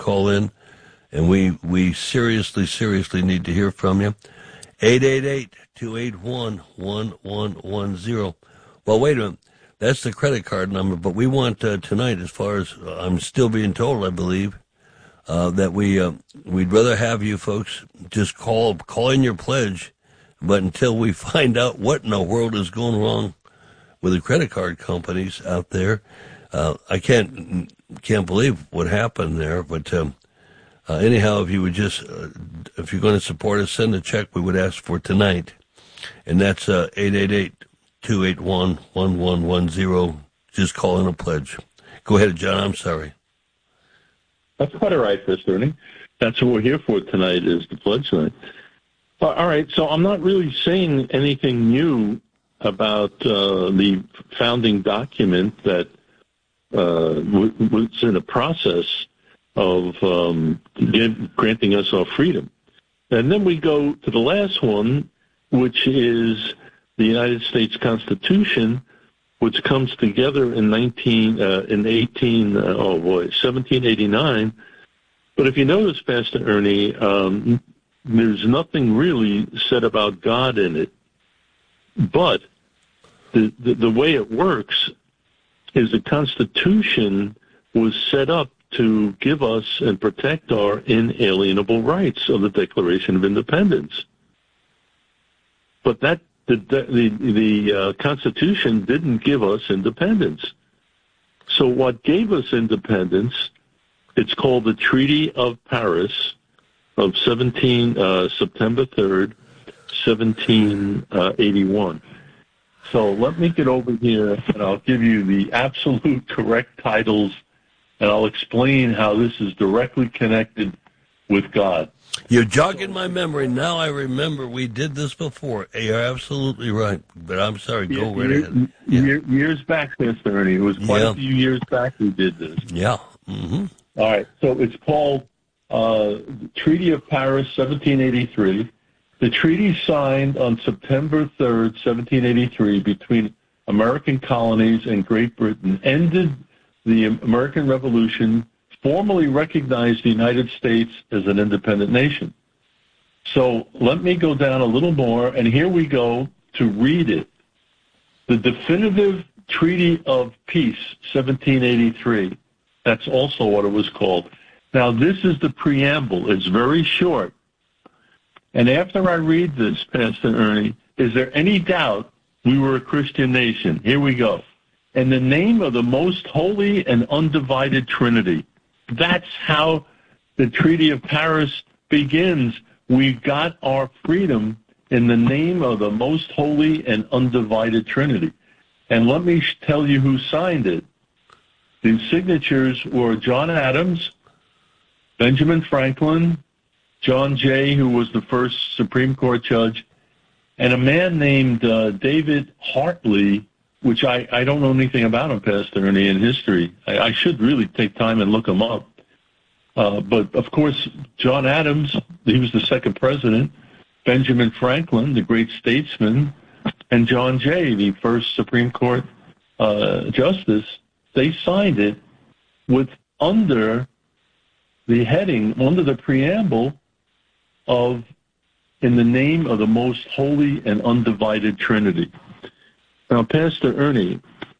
call in, and we seriously need to hear from you. 888-281-1110. Well, wait a minute. That's the credit card number, but we want tonight, as far as I'm still being told, I believe, that we'd rather have you folks just call in your pledge, but until we find out what in the world is going wrong with the credit card companies out there, I can't believe what happened there. But anyhow, if you would just, if you're going to support us, send a check we would ask for tonight, and that's 888-281-1110. Just call in a pledge. Go ahead, John. I'm sorry. That's quite all right, Pastor Ernie. That's what we're here for tonight, is the pledge night. All right, so I'm not really saying anything new about the founding document that was in a process of granting us our freedom. And then we go to the last one, which is the United States Constitution, which comes together in 1789. But if you notice, Pastor Ernie, there's nothing really said about God in it. But the way it works is the Constitution was set up to give us and protect our inalienable rights of the Declaration of Independence. But that the Constitution didn't give us independence. So what gave us independence, it's called the Treaty of Paris of September 3rd, 1781. So let me get over here, and I'll give you the absolute correct titles, and I'll explain how this is directly connected with God. You're jogging my memory. Now I remember we did this before. You're absolutely right. But I'm sorry, go right ahead. Years back, Mr. Ernie. It was quite a few years back we did this. Yeah. Mm-hmm. All right. So it's called Treaty of Paris, 1783. The treaty signed on September 3rd, 1783, between American colonies and Great Britain ended the American Revolution, formally recognized the United States as an independent nation. So let me go down a little more, and here we go to read it. The Definitive Treaty of Peace, 1783. That's also what it was called. Now, this is the preamble. It's very short. And after I read this, Pastor Ernie, is there any doubt we were a Christian nation? Here we go. In the name of the most holy and undivided Trinity. That's how the Treaty of Paris begins. We got our freedom in the name of the most holy and undivided Trinity. And let me tell you who signed it. The signatures were John Adams, Benjamin Franklin, John Jay, who was the first Supreme Court judge, and a man named David Hartley, which I don't know anything about him, Pastor Ernie, in history. I should really take time and look him up. But, of course, John Adams, he was the second president, Benjamin Franklin, the great statesman, and John Jay, the first Supreme Court justice, they signed it with under the heading, under the preamble of, in the name of the most holy and undivided Trinity. Now, Pastor Ernie,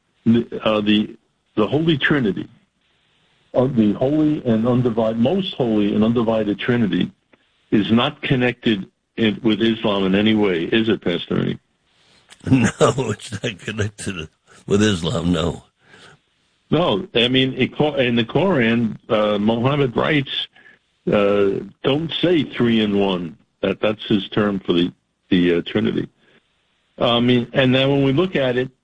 the Holy Trinity, the holy and undivided, most holy and undivided Trinity, is not connected with Islam in any way, is it, Pastor Ernie? No, it's not connected with Islam, no. No, I mean, in the Quran, Muhammad writes, don't say 3 in 1. That's his term for the Trinity. I mean, and then when we look at it,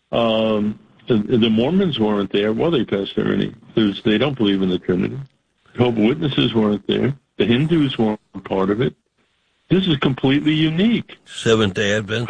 the Mormons weren't there, were they, Pastor Ernie? They don't believe in the Trinity. Jehovah's Witnesses weren't there. The Hindus weren't part of it. This is completely unique. Seventh-day Adventists.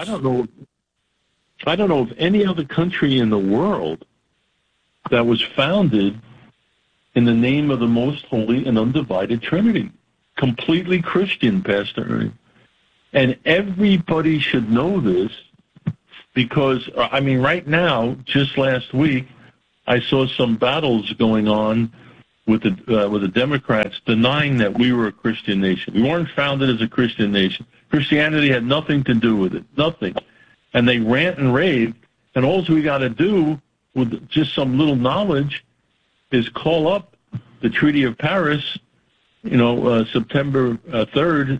I don't know of any other country in the world that was founded in the name of the most holy and undivided Trinity. Completely Christian, Pastor Ernie. And everybody should know this because, I mean, right now, just last week, I saw some battles going on with the Democrats, denying that we were a Christian nation. We weren't founded as a Christian nation. Christianity had nothing to do with it, nothing. And they rant and rave, and all we got to do with just some little knowledge is call up the Treaty of Paris, September 3rd,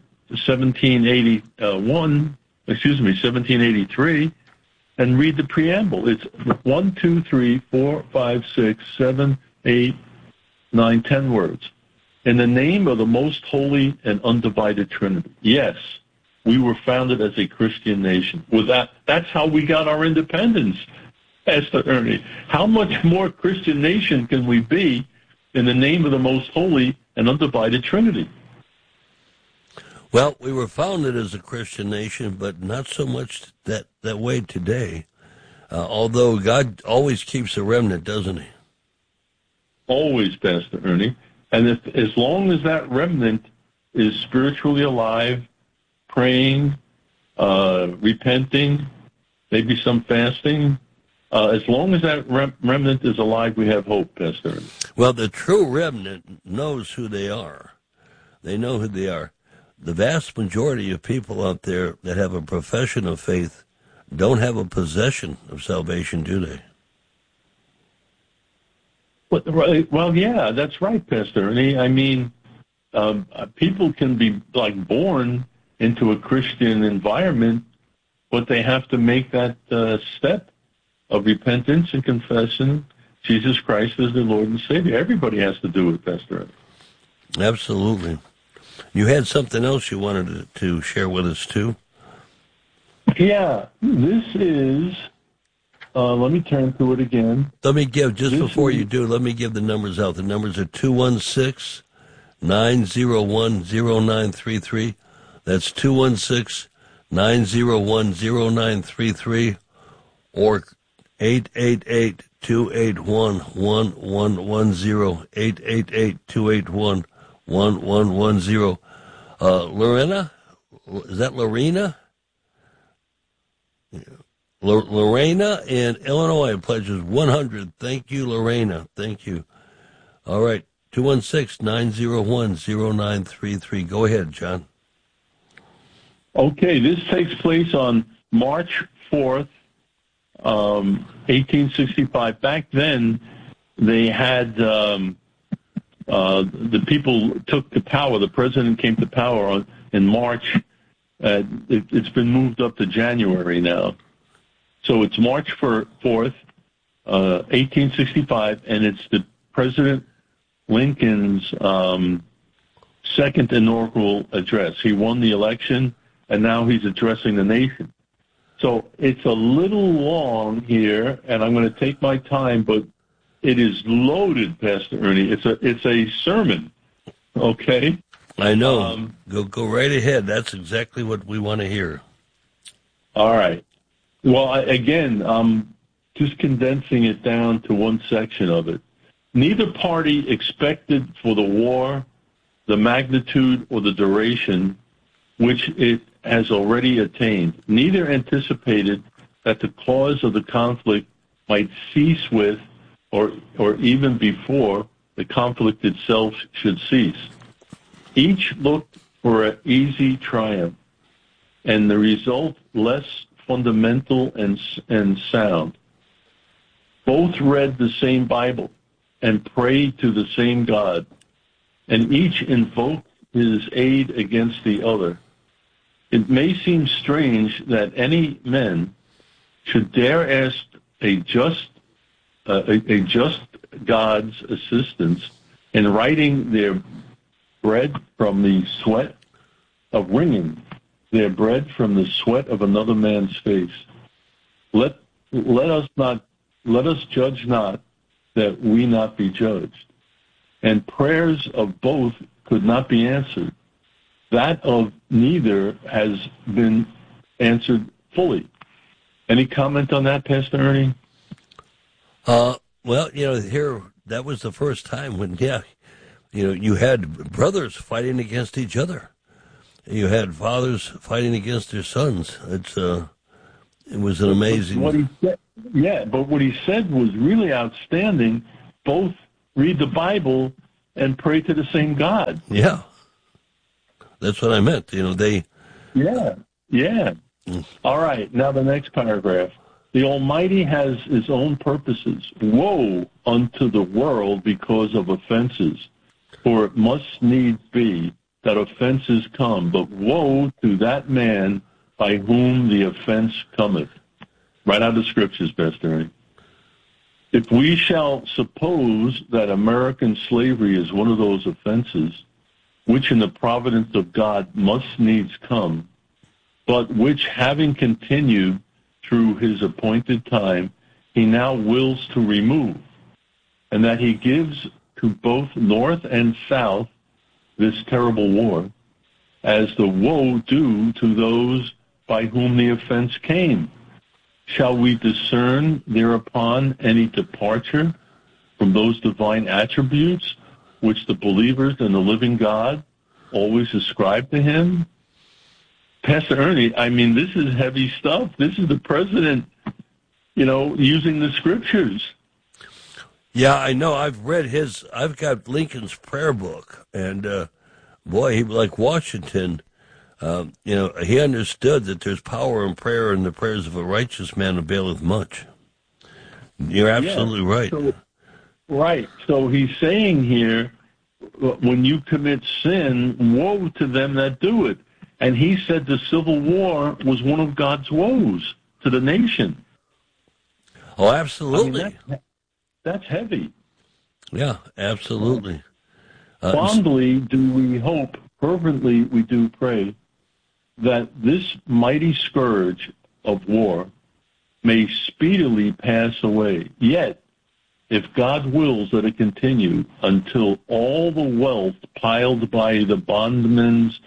1783, and read the preamble. It's 1, 2, 3, 4, 5, 6, 7, 8, 9, 10 words. In the name of the most holy and undivided Trinity. Yes, we were founded as a Christian nation. With that's how we got our independence, Pastor Ernie. How much more Christian nation can we be in the name of the most holy and undivided Trinity? Well, we were founded as a Christian nation, but not so much that way today. Although God always keeps a remnant, doesn't he? Always, Pastor Ernie. And as long as that remnant is spiritually alive, praying, repenting, maybe some fasting, as long as that remnant is alive, we have hope, Pastor Ernie. Well, the true remnant knows who they are. They know who they are. The vast majority of people out there that have a profession of faith don't have a possession of salvation, do they? Well, yeah, that's right, Pastor Ernie. I mean, people can be born into a Christian environment, but they have to make that step of repentance and confession. Jesus Christ is their Lord and Savior. Everybody has to do it, Pastor Ernie. Absolutely. You had something else you wanted to share with us, too? Yeah, this is, let me turn to it again. Let me give, before you do, let me give the numbers out. The numbers are 216-901-0933. That's 216-901-0933 or 888-281-1110, 888-281-1110. Lorena? Is that Lorena? Lorena in Illinois pledges 100. Thank you, Lorena. Thank you. All right, 216-901-0933. Go ahead, John. Okay, this takes place on March 4th, 1865. Back then, they had the people took to power. The president came to power in March. It's been moved up to January now. So it's March 4th, 1865, and it's the President Lincoln's second inaugural address. He won the election, and now he's addressing the nation. So it's a little long here, and I'm going to take my time, but it is loaded, Pastor Ernie. It's a sermon, okay? I know. Go right ahead. That's exactly what we want to hear. All right. Well, again, just condensing it down to one section of it. Neither party expected for the war the magnitude or the duration which it has already attained. Neither anticipated that the cause of the conflict might cease with or even before the conflict itself should cease. Each looked for an easy triumph, and the result less fundamental and sound. Both read the same Bible and prayed to the same God, and each invoked his aid against the other. It may seem strange that any men should dare ask a just God's assistance in writing their bread from the sweat of wringing their bread from the sweat of another man's face. Let us judge not, that we not be judged. And prayers of both could not be answered. That of neither has been answered fully. Any comment on that, Pastor Ernie? Well, here, that was the first time when, you had brothers fighting against each other. You had fathers fighting against their sons. It was an amazing. But what he said was really outstanding. Both read the Bible and pray to the same God. Yeah. That's what I meant. They... Yeah. All right, now the next paragraph. The Almighty has his own purposes. Woe unto the world because of offenses, for it must needs be that offenses come, but woe to that man by whom the offense cometh. Right out of the scriptures, Pastor Ernie. If we shall suppose that American slavery is one of those offenses, which in the providence of God must needs come, but which having continued through his appointed time, he now wills to remove, and that he gives to both North and South this terrible war, as the woe due to those by whom the offense came. Shall we discern thereupon any departure from those divine attributes which the believers in the living God always ascribe to him? Pastor Ernie, I mean, this is heavy stuff. This is the president, using the scriptures. Yeah, I know. I've got Lincoln's prayer book, and boy, he, like Washington, he understood that there's power in prayer, and the prayers of a righteous man availeth much. You're absolutely right. Right. So he's saying here, when you commit sin, woe to them that do it. And he said the Civil War was one of God's woes to the nation. Oh, absolutely. I mean, that's heavy. Yeah, absolutely. Fondly do we hope, fervently we do pray, that this mighty scourge of war may speedily pass away. Yet, if God wills that it continue until all the wealth piled by the bondman's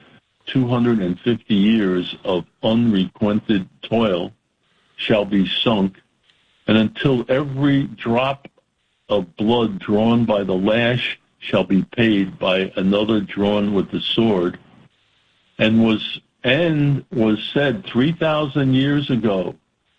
250 years of unrequited toil shall be sunk, and until every drop of blood drawn by the lash shall be paid by another drawn with the sword, and was said 3,000 years ago,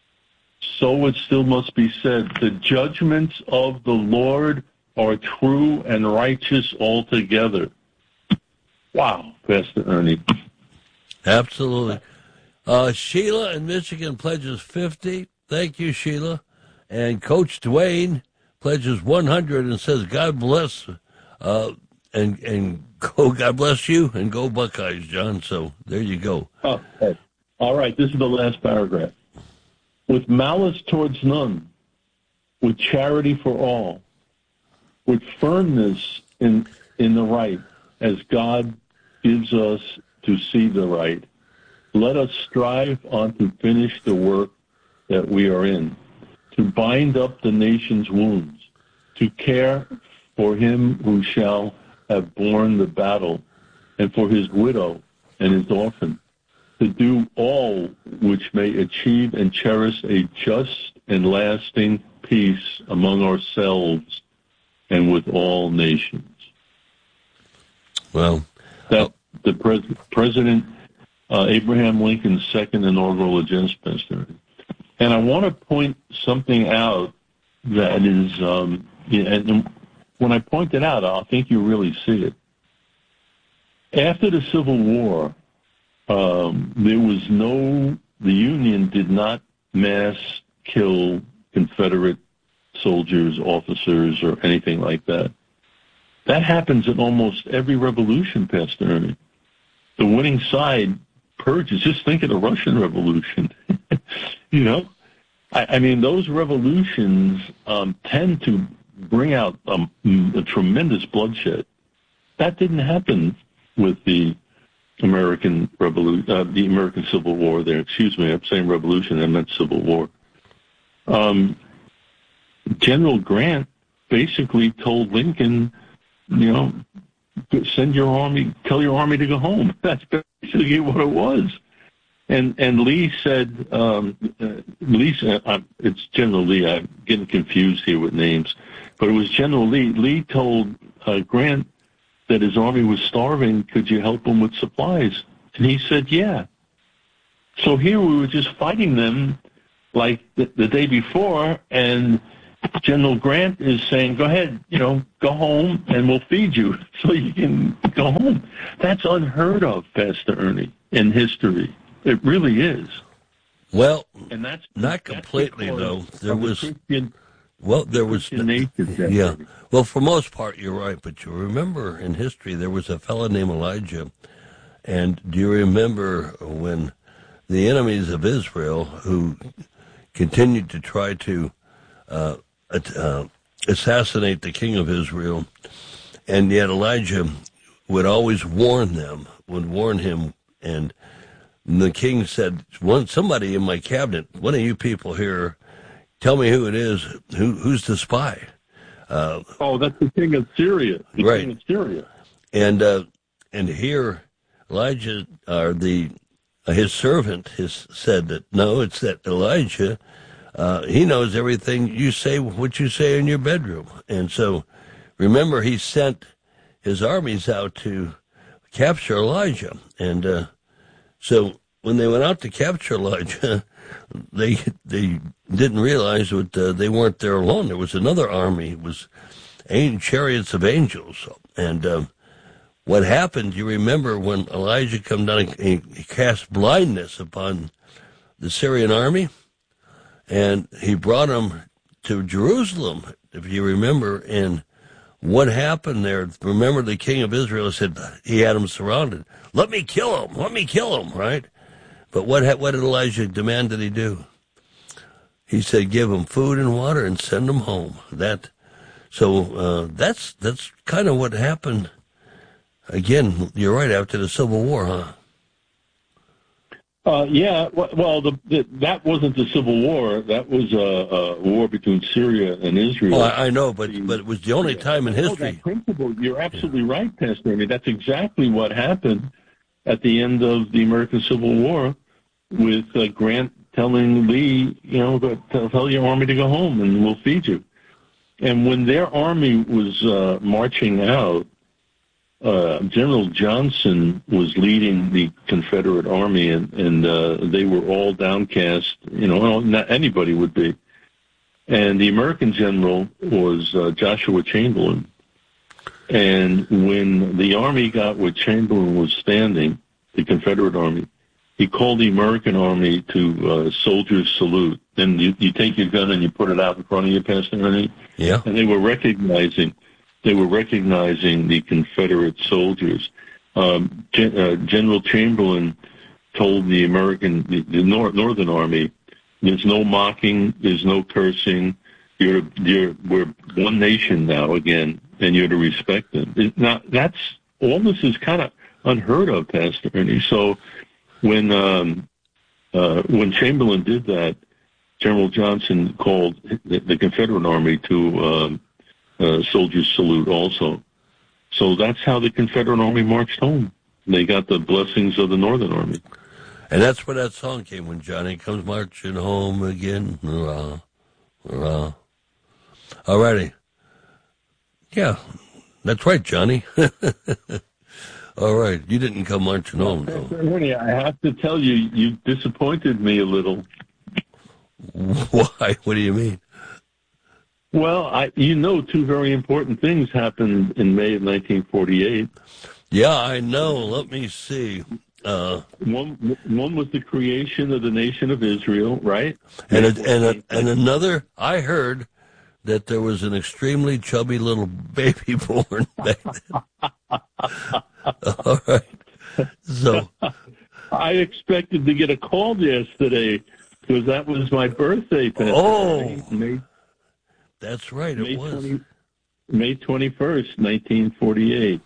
so it still must be said, the judgments of the Lord are true and righteous altogether. Wow, Pastor Ernie. Absolutely. Sheila in Michigan pledges 50. Thank you, Sheila. And Coach Dwayne pledges 100 and says, God bless, and go, God bless you, and go Buckeyes, John. So there you go. Okay. All right, this is the last paragraph. With malice towards none, with charity for all, with firmness in the right, as God gives us to see the right, let us strive on to finish the work that we are in, to bind up the nation's wounds, to care for him who shall have borne the battle, and for his widow and his orphan, to do all which may achieve and cherish a just and lasting peace among ourselves and with all nations. Well, that the President Abraham Lincoln's second inaugural address, Pastor. And I want to point something out that is, and when I point it out, I think you really see it. After the Civil War, the Union did not mass kill Confederate soldiers, officers, or anything like that. That happens in almost every revolution, Pastor Ernie. The winning side purges. Just think of the Russian Revolution. I mean, those revolutions tend to bring out a tremendous bloodshed. That didn't happen with the American Revolution, the American Civil War. There, excuse me, I'm saying revolution. I meant Civil War. General Grant basically told Lincoln, send your army, tell your army to go home. That's basically what it was. And Lee said, it's General Lee. I'm getting confused here with names, but it was General Lee. Lee told Grant that his army was starving. Could you help them with supplies? And he said, yeah. So here we were just fighting them like the day before, and General Grant is saying, go ahead, go home and we'll feed you so you can go home. That's unheard of, Pastor Ernie, in history. It really is. Well, and that's not completely, though. There was nation. Yeah. Well, for most part, you're right. But you remember in history, there was a fellow named Elijah. And do you remember when the enemies of Israel, who continued to try to assassinate the king of Israel, and yet Elijah would always warn him, and the king said, somebody in my cabinet, one of you people here, tell me who it is, who's the spy. That's the king of Syria. Right. King of Syria. And here, Elijah, his servant, said that, no, it's that Elijah, he knows everything you say, what you say in your bedroom. And so, remember, he sent his armies out to capture Elijah. And so when they went out to capture Elijah, they didn't realize that they weren't there alone. There was another army. It was chariots of angels. And what happened, you remember when Elijah came down and he cast blindness upon the Syrian army, and he brought them to Jerusalem, if you remember. And what happened there, remember the king of Israel said he had them surrounded. Let me kill him, right? But what did Elijah demand that he do? He said, give them food and water and send them home. That's kind of what happened. Again, you're right, after the Civil War, huh? Yeah. Well, that wasn't the Civil War. That was a war between Syria and Israel. Oh, I know, but it was the only time in history. That principle, you're absolutely right, Pastor. I mean, that's exactly what happened at the end of the American Civil War, with Grant telling Lee, tell your army to go home and we'll feed you. And when their army was marching out, General Johnson was leading the Confederate army, and they were all downcast. Not anybody would be. And the American general was Joshua Chamberlain. And when the army got where Chamberlain was standing, the Confederate army, he called the American army to soldiers' salute. And you take your gun and you put it out in front of you, Pastor Ernie. Yeah. And they were recognizing the Confederate soldiers. General Chamberlain told the Northern Army, there's no mocking, there's no cursing. We're one nation now again, and you're to respect them. That's all. This is kind of unheard of, Pastor Ernie. So when Chamberlain did that, General Johnson called the Confederate Army to soldiers' salute also. So that's how the Confederate Army marched home. They got the blessings of the Northern Army. And that's where that song came, when Johnny comes marching home again. Hurrah, hurrah. All righty. Yeah, that's right, Johnny. All right. You didn't come marching home, though. Ernie, I have to tell you, you disappointed me a little. Why? What do you mean? Well, two very important things happened in May of 1948. Yeah, I know. Let me see. One was the creation of the nation of Israel, right? And another, I heard that there was an extremely chubby little baby born back then. All right. So I expected to get a call yesterday because that was my birthday. Pastor. That's right, it was. May 21st, 1948.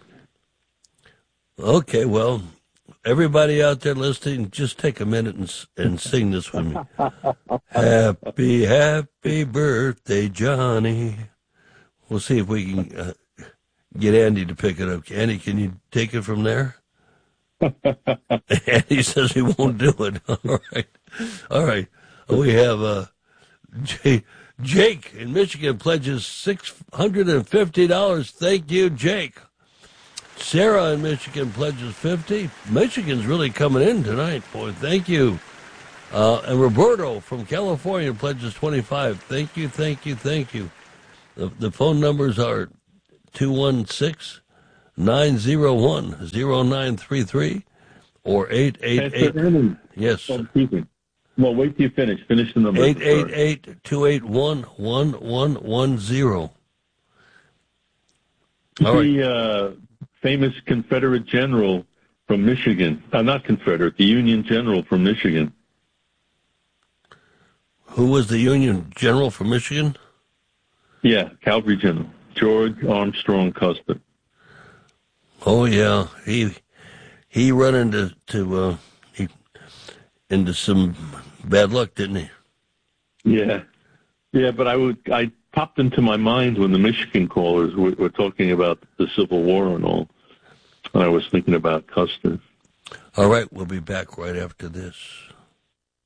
Okay, well, everybody out there listening, just take a minute and sing this with me. Happy, happy birthday, Johnny. We'll see if we can get Andy to pick it up. Andy, can you take it from there? Andy says he won't do it. All right. We have Jake in Michigan pledges $650. Thank you, Jake. Sarah in Michigan pledges $50. Michigan's really coming in tonight, boy. Thank you. And Roberto from California pledges 25. Thank you, thank you, thank you. The phone numbers are 216-901-0933 or 888. Yes. Oh, excuse me. Well, wait till you finish. Finish the number. 888-281-1110. The famous Confederate general from Michigan. Not Confederate, the Union general from Michigan. Who was the Union general from Michigan? Yeah, Cavalry General. George Armstrong Custer. Oh, yeah. He run into some bad luck, didn't he? Yeah. Yeah, but I popped into my mind when the Michigan callers were talking about the Civil War and all. And I was thinking about Custer. All right, we'll be back right after this.